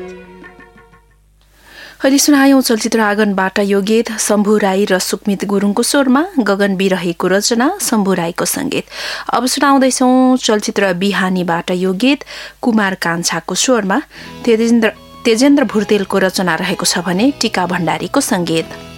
अहिले सुनायौं चलचित्र आँगनबाट यो गीत शम्भु राई र सुकमित गुरुङको स्वरमा, गगन बिरहेको रचना, शम्भु राईको संगीत। अब सुनाउँदैछौं चलचित्र बिहानीबाट यो गीत कुमार कान्छाको स्वरमा, तेजेन्द्र भुर्तेलको रचना रहेको छ भने टीका भण्डारीको संगीत।